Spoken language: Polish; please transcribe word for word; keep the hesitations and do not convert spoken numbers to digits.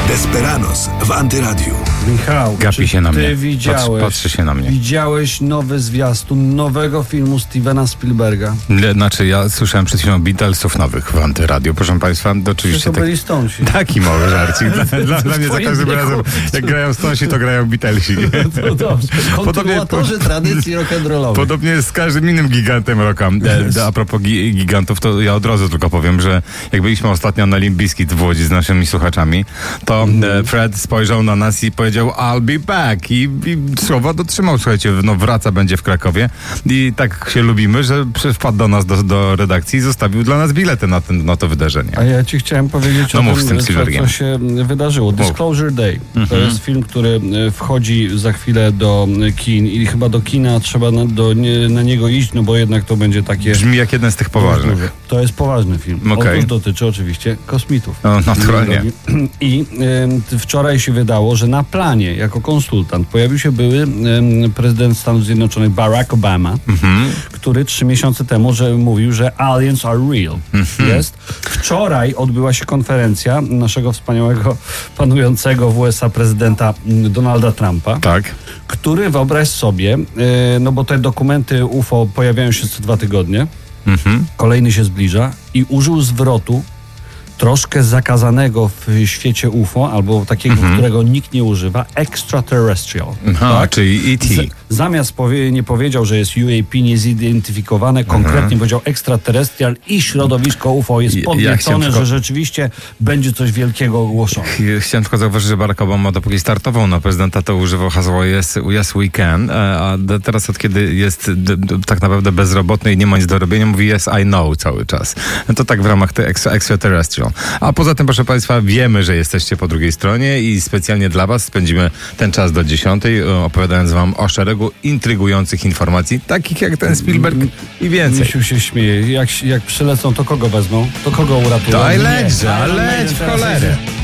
Desperados w Antyradiu. Michał, Gapi czy się na ty mnie. widziałeś, Patrzy, patrzy się na mnie. Widziałeś nowy zwiastun nowego filmu Stevena Spielberga? Le, znaczy, ja słyszałem przed chwilą Beatlesów nowych w Antyradiu. Proszę Państwa, to oczywiście... To tak, byli Stonesi. taki mały żarcik. Dla, dla, dla mnie za każdym wieku. razem, jak grają Stonesi, to grają Beatlesi. To dobrze. Kontynuatorzy tradycji rock'n'rollowej. Podobnie jest z każdym innym gigantem rocka. E, a propos gi, gigantów, to ja od razu tylko powiem, że jak byliśmy ostatnio na Limp Bizkit w Łodzi z naszymi słuchaczami, to mm. Fred spojrzał na nas i powiedział I'll be back. I, i słowa dotrzymał, słuchajcie, no wraca, będzie w Krakowie. I tak się lubimy, że wpadł do nas do, do redakcji i zostawił dla nas bilety na, ten, na to wydarzenie. A ja ci chciałem powiedzieć no o mów z tym tym, co, co się wydarzyło. Disclosure Day. Mhm. To jest film, który wchodzi za chwilę do kin i chyba do kina trzeba na, do, nie, na niego iść, no bo jednak to będzie takie... Brzmi jak jeden z tych poważnych. To jest poważny film. Okay. Otóż dotyczy oczywiście kosmitów. No, naturalnie. I y, wczoraj się wydało, że na planie jako konsultant pojawił się były y, prezydent Stanów Zjednoczonych Barack Obama, mhm. który trzy miesiące temu że mówił, że aliens are real. Mhm. Jest. Wczoraj odbyła się konferencja naszego wspaniałego, panującego w U S A prezydenta Donalda Trumpa, tak. który, wyobraź sobie, y, no bo te dokumenty U F O pojawiają się co dwa tygodnie, mhm. kolejny się zbliża i użył zwrotu troszkę zakazanego w świecie U F O, albo takiego, mhm. którego nikt nie używa, extraterrestrial. Aha, tak? Czyli E T. Z, zamiast powie, nie powiedział, że jest U A P niezidentyfikowane, konkretnie mhm. powiedział extraterrestrial i środowisko U F O jest podniecone, ja że rzeczywiście będzie coś wielkiego ogłoszone. Chciałem tylko zauważyć, że Barack Obama dopóki startował na prezydenta, to używał hasła yes, yes we can, a teraz od kiedy jest d, d, tak naprawdę bezrobotny i nie ma nic do robienia, mówi yes I know cały czas. To tak w ramach tych extraterrestrial. A poza tym, proszę Państwa, wiemy, że jesteście po drugiej stronie i specjalnie dla Was spędzimy ten czas do dziesiątej, opowiadając Wam o szeregu intrygujących informacji, takich jak ten Spielberg i więcej. Misiu się śmieje. Jak, jak przylecą, to kogo wezmą? To kogo uratują? To leć, a leć w cholerę.